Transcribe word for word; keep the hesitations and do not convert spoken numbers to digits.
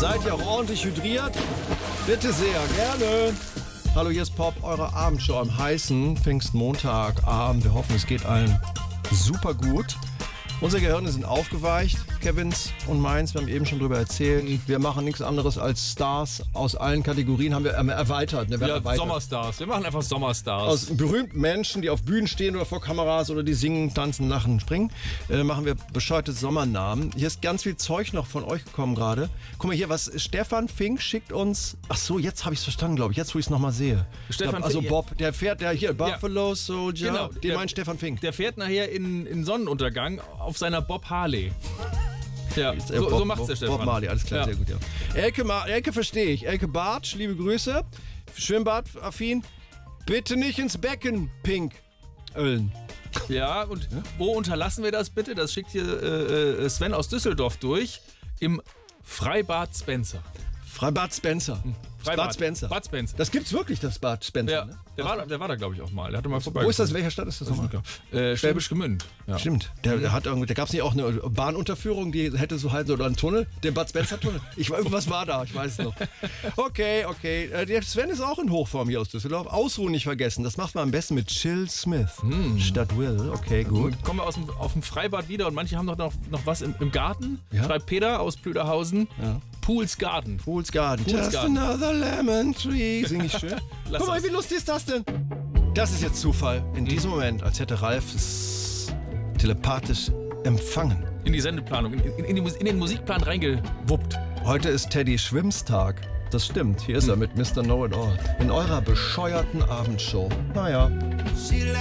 Seid ihr auch ordentlich hydriert? Bitte sehr, gerne. Hallo, hier ist Pop, eure Abendshow am heißen Pfingstmontagabend. Wir hoffen, es geht allen super gut. Unsere Gehirne sind aufgeweicht, Kevins und meins, wir haben eben schon drüber erzählt. Wir machen nichts anderes als Stars aus allen Kategorien, haben wir erweitert. Ne? Wir Ja, erweitert. Sommerstars. Wir machen einfach Sommerstars. Aus berühmten Menschen, die auf Bühnen stehen oder vor Kameras oder die singen, tanzen, lachen, springen, äh, machen wir bescheuerte Sommernamen. Hier ist ganz viel Zeug noch von euch gekommen gerade. Guck mal hier, was Stefan Fink schickt uns. Ach so, jetzt habe ich es verstanden, glaube ich. Jetzt, wo ich es nochmal sehe. Stefan ja, also Fink, Bob, der fährt, der hier, Buffalo Soldier, Genau, den der- meint Stefan Fink. Der fährt nachher in, in Sonnenuntergang auf seiner Bob Harley. Ja, Äh, so, Bob, so macht's der Bob, Stefan. Bob Marley, alles klar, Ja. sehr gut, ja. Elke, Ma- Elke verstehe ich. Elke Bartsch, liebe Grüße. Schwimmbad-affin. Bitte nicht ins Becken, Pink. Ölen. Ja, und wo unterlassen wir das bitte? Das schickt hier äh, äh, Sven aus Düsseldorf durch. Im Freibad Spencer. Freibad Spencer. Freibad. Bad Spencer. Bad Spencer. Das gibt's wirklich, das Bad Spencer. Ja, Ne? der, war, da- der war da, glaube ich, auch mal. Der hatte mal vorbei. Wo ist das? Welcher Stadt ist das nochmal? Äh, Schwäbisch Gemünd. Ja. Stimmt. Der, der hat irgendwie, da gab es nicht auch eine Bahnunterführung, die hätte so halt so oder einen Tunnel, der Bad Spencer Tunnel. Ich irgendwas war da, ich weiß es noch. Okay, okay. Äh, Der Sven ist auch in Hochform hier aus Düsseldorf. Ausruhen nicht vergessen. Das macht man am besten mit Chill Smith statt Will. Okay, gut. Kommen wir aus dem, auf dem Freibad wieder und manche haben doch noch, noch was im, im Garten. Ja. Schreibt Peter aus Plüderhausen. Ja. Pools Garden. Fool's Garden. Fool's Just Garden. another lemon tree. Sing ich schön? Lass Guck mal, das. wie lustig ist das denn? Das ist jetzt Zufall. In diesem Moment, als hätte Ralf es telepathisch empfangen. In die Sendeplanung, in, in, in, die, Mus- in den Musikplan reingewuppt. Heute ist Teddy Schwimmstag. Das stimmt. Hier ist er mit Mister Know-It-All. In eurer bescheuerten Abendshow. Naja.